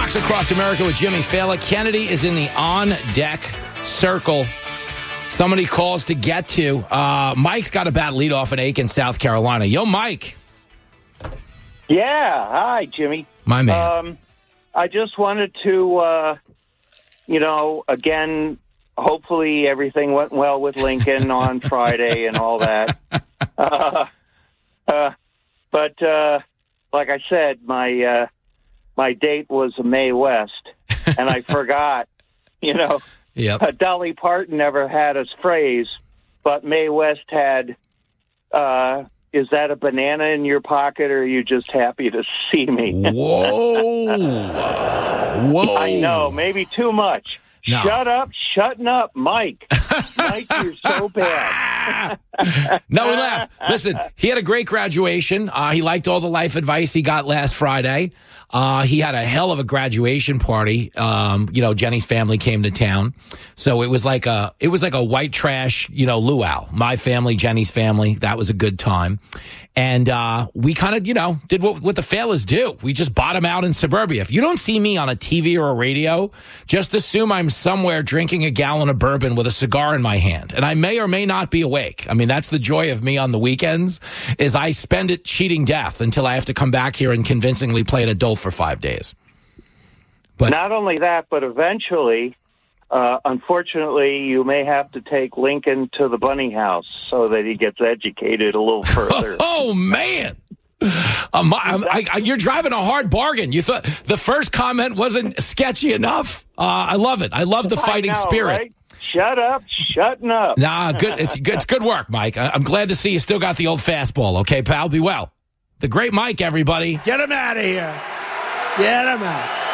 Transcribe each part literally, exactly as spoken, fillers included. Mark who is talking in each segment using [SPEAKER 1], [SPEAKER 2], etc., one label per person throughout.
[SPEAKER 1] Fox Across America with Jimmy Fallon. Kennedy is in the on-deck circle. Somebody calls to get to. Uh, Mike's got a bad lead off in Aiken, South Carolina. Yo, Mike.
[SPEAKER 2] Yeah. Hi, Jimmy.
[SPEAKER 1] My man.
[SPEAKER 2] Um, I just wanted to, uh, you know, again, hopefully everything went well with Lincoln on Friday and all that. Uh, uh, but uh, like I said, my uh, my date was Mae West, and I forgot, you know.
[SPEAKER 1] Yep.
[SPEAKER 2] Uh, Dolly Parton never had a phrase, but Mae West had, uh, is that a banana in your pocket, or are you just happy to see me?
[SPEAKER 1] Whoa. Whoa.
[SPEAKER 2] I know, maybe too much.
[SPEAKER 1] No.
[SPEAKER 2] Shut up, shutting up, Mike. Mike, you're so bad.
[SPEAKER 1] No, we laugh. Listen, he had a great graduation. Uh, he liked all the life advice he got last Friday. Uh, he had a hell of a graduation party. Um, you know, Jenny's family came to town. So it was like a, it was like a white trash, you know, luau. My family, Jenny's family. That was a good time. And, uh, we kind of, you know, did what, what the Failers do. We just bottom out in suburbia. If you don't see me on a T V or a radio, just assume I'm somewhere drinking a gallon of bourbon with a cigar in my hand. And I may or may not be awake. I mean, that's the joy of me on the weekends, is I spend it cheating death until I have to come back here and convincingly play an adult for five days. But
[SPEAKER 2] not only that, but eventually, uh, unfortunately, you may have to take Lincoln to the bunny house so that he gets educated a little further.
[SPEAKER 1] Oh, man. Um, I, I, I, you're driving a hard bargain. You thought the first comment wasn't sketchy enough? Uh, I love it. I love the fighting
[SPEAKER 2] I know,
[SPEAKER 1] spirit.
[SPEAKER 2] Right? Shut up, shutting up.
[SPEAKER 1] Nah, good. It's good. It's good work, Mike. I, I'm glad to see you still got the old fastball. Okay, pal. Be well. The great Mike, everybody.
[SPEAKER 3] Get him out of here. Get him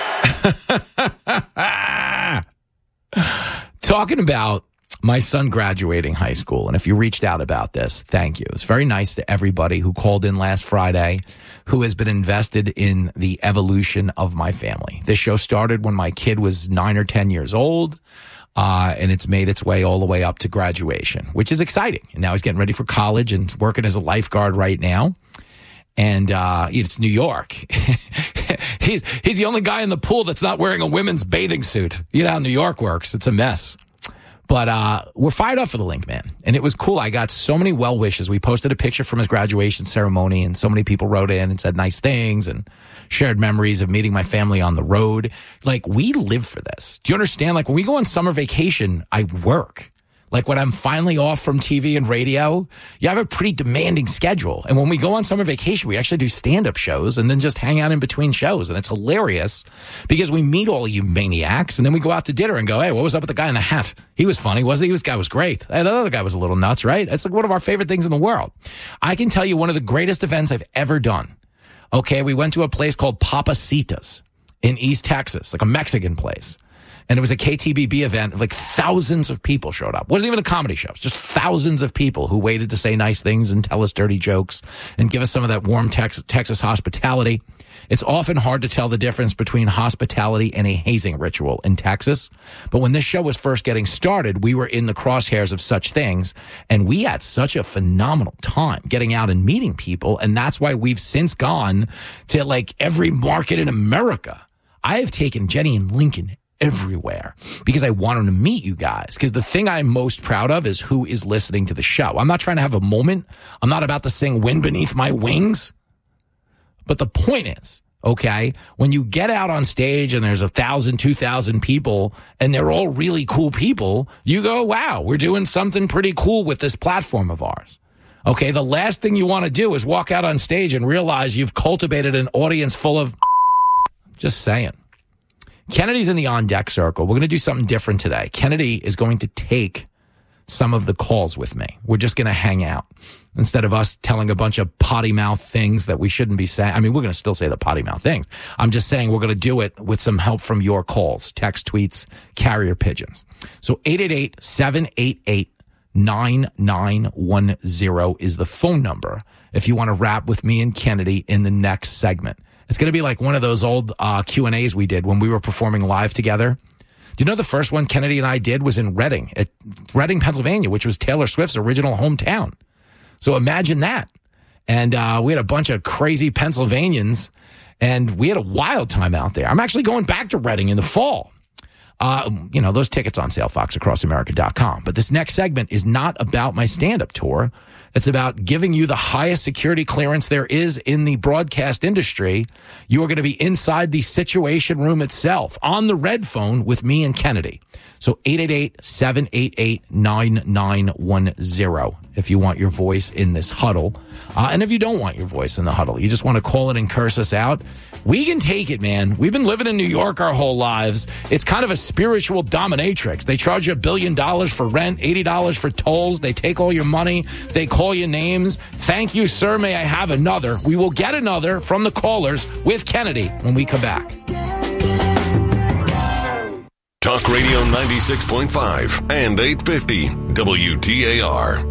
[SPEAKER 3] out.
[SPEAKER 1] Talking about my son graduating high school, and if you reached out about this, thank you. It's very nice to everybody who called in last Friday, who has been invested in the evolution of my family. This show started when my kid was nine or ten years old. Uh, and it's made its way all the way up to graduation, which is exciting. And now he's getting ready for college and working as a lifeguard right now. And uh, it's New York. he's he's the only guy in the pool that's not wearing a women's bathing suit. You know how New York works. It's a mess. But uh, we're fired up for the Link Man. And it was cool. I got so many well wishes. We posted a picture from his graduation ceremony, and so many people wrote in and said nice things and shared memories of meeting my family on the road. Like, we live for this. Do you understand? Like, when we go on summer vacation, I work. Like, when I'm finally off from T V and radio, you have a pretty demanding schedule. And when we go on summer vacation, we actually do stand-up shows and then just hang out in between shows. And it's hilarious because we meet all you maniacs, and then we go out to dinner and go, hey, what was up with the guy in the hat? He was funny, wasn't he? This guy was great. That other guy was a little nuts, right? It's like one of our favorite things in the world. I can tell you one of the greatest events I've ever done. Okay, we went to a place called Papacitas in East Texas, like a Mexican place. And it was a K T B B event. Like, thousands of people showed up. It wasn't even a comedy show. It was just thousands of people who waited to say nice things and tell us dirty jokes and give us some of that warm Tex- Texas hospitality. It's often hard to tell the difference between hospitality and a hazing ritual in Texas. But when this show was first getting started, we were in the crosshairs of such things. And we had such a phenomenal time getting out and meeting people. And that's why we've since gone to, like, every market in America. I have taken Jenny and Lincoln everywhere because I want them to meet you guys. Because the thing I'm most proud of is who is listening to the show. I'm not trying to have a moment. I'm not about to sing Wind Beneath My Wings. But the point is, okay, when you get out on stage and there's a thousand, two thousand people and they're all really cool people, you go, wow, we're doing something pretty cool with this platform of ours. Okay, the last thing you want to do is walk out on stage and realize you've cultivated an audience full of just saying. Kennedy's in the on-deck circle. We're going to do something different today. Kennedy is going to take some of the calls with me. We're just going to hang out instead of us telling a bunch of potty mouth things that we shouldn't be saying. I mean, we're going to still say the potty mouth things. I'm just saying we're going to do it with some help from your calls, text, tweets, carrier pigeons. So eight eight eight, seven eight eight, nine nine one zero is the phone number if you want to rap with me and Kennedy in the next segment. It's going to be like one of those old uh, Q and A's we did when we were performing live together. Do you know the first one Kennedy and I did was in Reading, at Reading, Pennsylvania, which was Taylor Swift's original hometown. So imagine that. And uh, we had a bunch of crazy Pennsylvanians, and we had a wild time out there. I'm actually going back to Reading in the fall. Uh, you know, those tickets on sale, fox across america dot com. But this next segment is not about my stand-up tour. It's about giving you the highest security clearance there is in the broadcast industry. You are going to be inside the Situation Room itself on the red phone with me and Kennedy. So eight eight eight, seven eight eight, nine nine one zero if you want your voice in this huddle. Uh, and if you don't want your voice in the huddle, you just want to call it and curse us out, we can take it, man. We've been living in New York our whole lives. It's kind of a spiritual dominatrix. They charge you a billion dollars for rent, eighty dollars for tolls. They take all your money. They call you names. Thank you, sir. May I have another? We will get another from the callers with Kennedy when we come back.
[SPEAKER 4] Talk Radio ninety-six point five and eight fifty W T A R.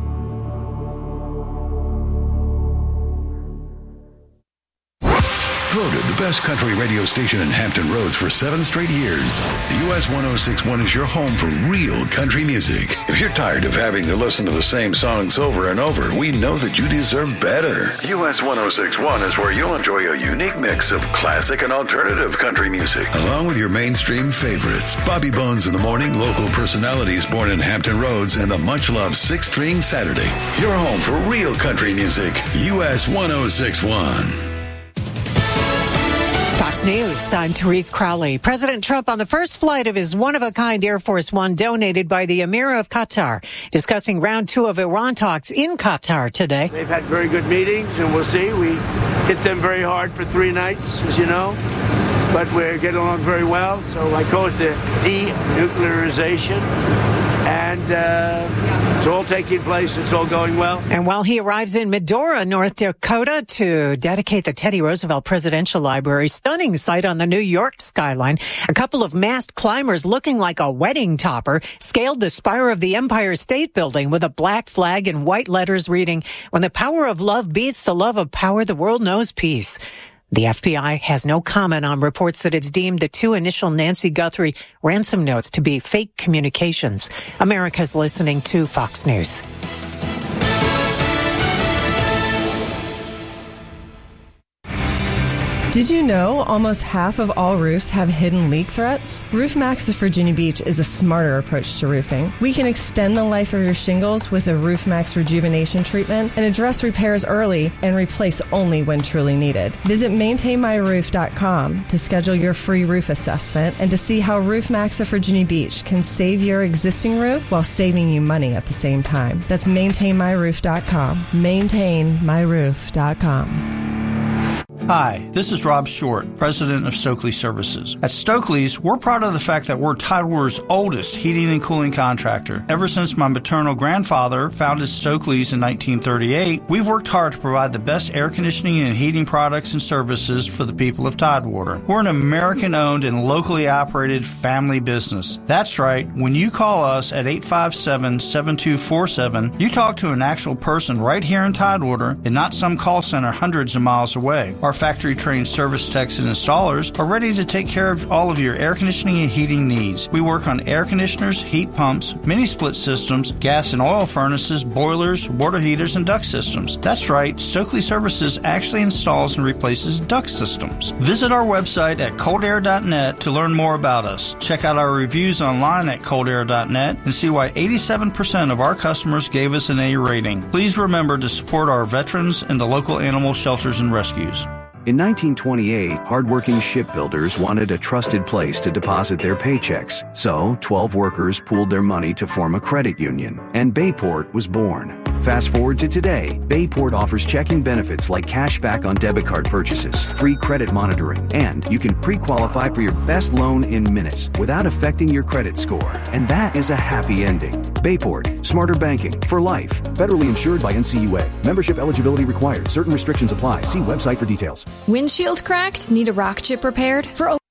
[SPEAKER 4] Voted the best country radio station in Hampton Roads for seven straight years, U S one oh six point one is your home for real country music. If you're tired of having to listen to the same songs over and over, we know that you deserve better. U S one oh six point one is where you'll enjoy a unique mix of classic and alternative country music, along with your mainstream favorites. Bobby Bones in the Morning, local personalities born in Hampton Roads, and the much-loved Six String Saturday. Your home for real country music, U S one oh six point one.
[SPEAKER 5] Fox News, I'm Therese Crowley. President Trump on the first flight of his one-of-a-kind Air Force One donated by the Emir of Qatar, discussing round two of Iran talks in Qatar today.
[SPEAKER 3] They've had very good meetings, and we'll see. We hit them very hard for three nights, as you know, but we're getting along very well. So I call it the denuclearization, and uh, it's all taking place. It's all going well.
[SPEAKER 5] And while he arrives in Medora, North Dakota, to dedicate the Teddy Roosevelt Presidential Library, stunning sight on the New York skyline, a couple of masked climbers looking like a wedding topper scaled the spire of the Empire State Building with a black flag and white letters reading, "When the power of love beats the love of power, the world knows peace." The F B I has no comment on reports that it's deemed the two initial Nancy Guthrie ransom notes to be fake communications. America's listening to Fox News.
[SPEAKER 6] Did you know almost half of all roofs have hidden leak threats? RoofMax of Virginia Beach is a smarter approach to roofing. We can extend the life of your shingles with a RoofMax rejuvenation treatment and address repairs early and replace only when truly needed. Visit maintain my roof dot com to schedule your free roof assessment and to see how RoofMax of Virginia Beach can save your existing roof while saving you money at the same time. That's maintain my roof dot com. maintain my roof dot com.
[SPEAKER 7] Hi, this is Rob Short, president of Stokely Services. At Stokely's, we're proud of the fact that we're Tidewater's oldest heating and cooling contractor. Ever since my maternal grandfather founded Stokely's in nineteen thirty-eight, we've worked hard to provide the best air conditioning and heating products and services for the people of Tidewater. We're an American-owned and locally operated family business. That's right. When you call us at eight five seven, seven two four seven, you talk to an actual person right here in Tidewater and not some call center hundreds of miles away. Our factory-trained service techs and installers are ready to take care of all of your air conditioning and heating needs. We work on air conditioners, heat pumps, mini-split systems, gas and oil furnaces, boilers, water heaters, and duct systems. That's right, Stokely Services actually installs and replaces duct systems. Visit our website at cold air dot net to learn more about us. Check out our reviews online at cold air dot net and see why eighty-seven percent of our customers gave us an A rating. Please remember to support our veterans and the local animal shelters and rescues.
[SPEAKER 8] In nineteen twenty-eight, hardworking shipbuilders wanted a trusted place to deposit their paychecks. So, twelve workers pooled their money to form a credit union, and Bayport was born. Fast forward to today, Bayport offers checking benefits like cash back on debit card purchases, free credit monitoring, and you can pre-qualify for your best loan in minutes without affecting your credit score. And that is a happy ending. Bayport, smarter banking for life. Federally insured by N C U A. Membership eligibility required. Certain restrictions apply. See website for details.
[SPEAKER 9] Windshield cracked? Need a rock chip repaired? For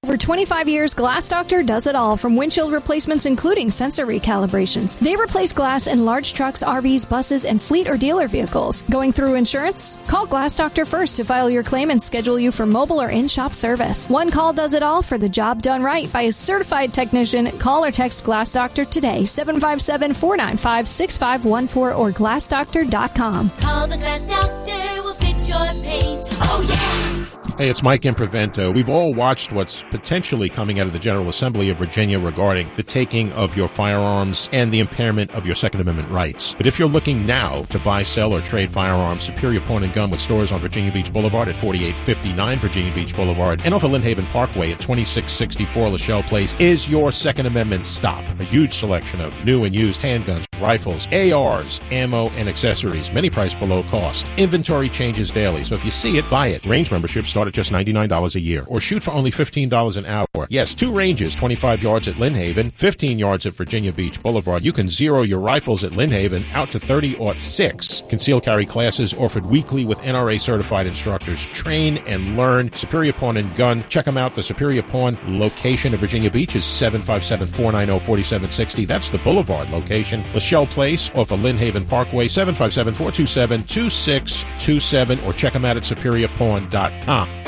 [SPEAKER 9] For twenty-five years, Glass Doctor does it all, from windshield replacements including sensor recalibrations. They replace glass in large trucks, R Vs, buses, and fleet or dealer vehicles. Going through insurance? Call Glass Doctor first to file your claim and schedule you for mobile or in-shop service. One call does it all for the job done right by a certified technician. Call or text Glass Doctor today, seven five seven, four nine five, six five one four or glass doctor dot com.
[SPEAKER 10] Call the Glass Doctor, we'll fix your paint. Oh, yeah!
[SPEAKER 11] Hey, it's Mike Improvento. We've all watched what's potentially coming out of the General Assembly of Virginia regarding the taking of your firearms and the impairment of your Second Amendment rights. But if you're looking now to buy, sell, or trade firearms, Superior Pawn and Gun, with stores on Virginia Beach Boulevard at forty-eight fifty-nine Virginia Beach Boulevard and off of Lynn Haven Parkway at twenty-six sixty-four Lachelle Place, is your Second Amendment stop. A huge selection of new and used handguns, rifles, A Rs, ammo, and accessories, many priced below cost. Inventory changes daily, so if you see it, buy it. Range memberships start at just ninety-nine dollars a year, or shoot for only fifteen dollars an hour. Yes, two ranges, twenty-five yards at Lynn Haven, fifteen yards at Virginia Beach Boulevard. You can zero your rifles at Lynn Haven out to thirty or six. Concealed carry classes offered weekly with N R A certified instructors. Train and learn. Superior Pawn and Gun. Check them out. The Superior Pawn location of Virginia Beach is seven five seven, four nine zero, four seven six zero. That's the Boulevard location. Lachelle Place off of Lynn Haven Parkway, seven five seven, four two seven, two six two seven, or check them out at superior pawn dot com.